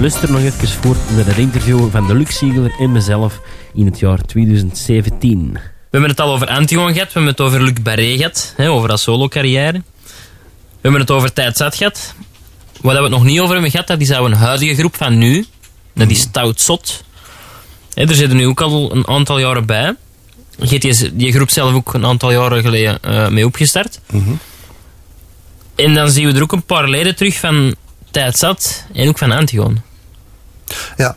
luister nog even voort naar het interview van de Luc Ziegler en mezelf in het jaar 2017. We hebben het al over Antigon gehad, we hebben het over Luc Barré gehad, over haar solo-carrière. We hebben het over Tijd Zat gehad. Wat we het nog niet over hebben gehad, dat is een huidige groep van nu. Dat is Stout Zot. Er zitten nu ook al een aantal jaren bij. Je hebt die groep zelf ook een aantal jaren geleden mee opgestart. Mm-hmm. En dan zien we er ook een paar leden terug van Tijd Zat en ook van Antigon. Ja,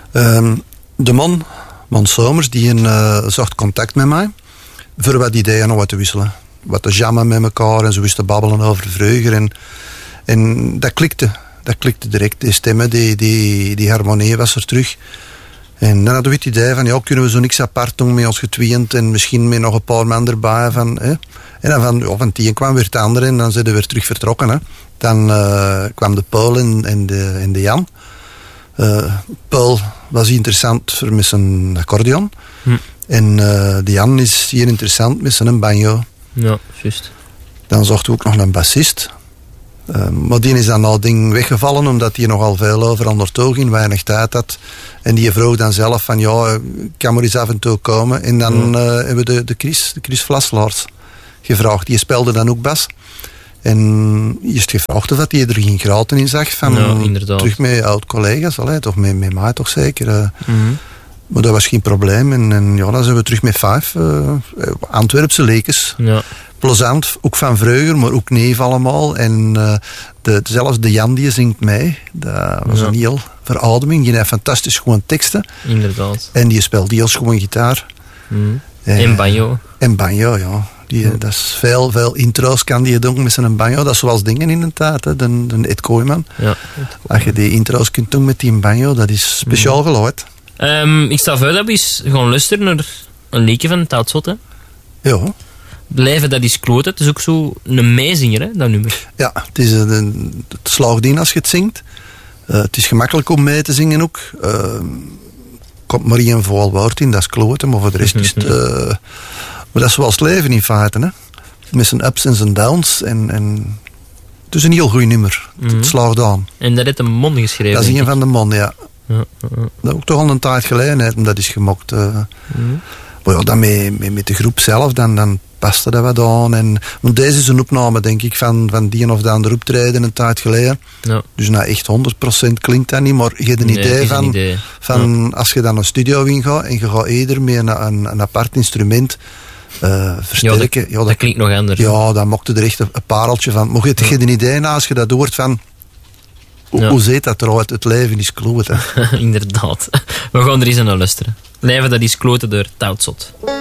de man Somers, die zocht contact met mij. Voor wat ideeën nog wat te wisselen. Wat te jammen met elkaar en zo eens te babbelen over vroeger. En dat klikte. Dat klikte direct. Die stemmen, die harmonie was er terug. En dan hadden we het idee van, kunnen we zo niks apart doen met ons getweend en misschien met nog een paar man erbij. En dan van 10 kwam weer het andere en dan zijn we weer terug vertrokken. Hè. Dan kwam de Paul en de Jan. Paul was interessant met zijn accordeon. En de Jan is hier interessant met zijn banjo. Ja, juist. Dan zochten we ook nog een bassist. Maar die is dan al ding weggevallen, omdat hij nogal veel overal naartoe ging, weinig tijd had. En die vroeg dan zelf van, kan maar eens af en toe komen. En dan hebben we de Chris Vlaslaars gevraagd. Die speelde dan ook bas. En eerst gevraagd of hij er geen graten in zag. Terug met oud-collega's, toch met mij toch zeker. Maar dat was geen probleem. En dan zijn we terug met 5 Antwerpse lekers. Ja. Plezant, ook van vroeger, maar ook neef allemaal. En zelfs de Jan die zingt mee. Dat was een heel verademing. Die heeft fantastisch gewoon teksten. Inderdaad. En die speelt heel schoon gitaar. En banjo. En banjo, ja. Dat is veel intro's kan die doen met zijn banjo. Dat is zoals dingen in de tijd, hè. De Ed Kooijman. Ja. Als je die intro's kunt doen met die banjo, dat is speciaal geluid. Ik stel voor dat we eens gewoon luisteren naar een liedje van Stout Zot, hè. Ja. Blijven, dat is kloot. Het is ook zo een meezinger, hè, dat nummer. Ja, het slaagt in als je het zingt. Het is gemakkelijk om mee te zingen ook. Komt maar één vol woord in, dat is kloten, maar voor de rest is het... maar dat is zoals het leven in feite, hè. Met zijn ups en zijn downs. En het is een heel goed nummer. Het slaagt aan. En dat heeft een man geschreven. Dat is een van de mannen, ja. Ja. Dat ook toch al een tijd geleden, hè, dat is gemokt. Maar ja, dan met de groep zelf, dan paste dat wat aan. Want deze is een opname, denk ik, van die of de andere optreden een tijd geleden. Ja. Dus nou echt 100% klinkt dat niet, maar je hebt een idee van als je dan een studio in gaat en je gaat eerder met een apart instrument versterken. Dat klinkt nog anders. Ja, dan mocht er echt een pareltje van. Maar je hebt een idee na als je dat hoort van... Hoe zit dat eruit? Het leven is kloten. Inderdaad. We gaan er eens aan luisteren. Leven, dat is kloten door Stout Zot.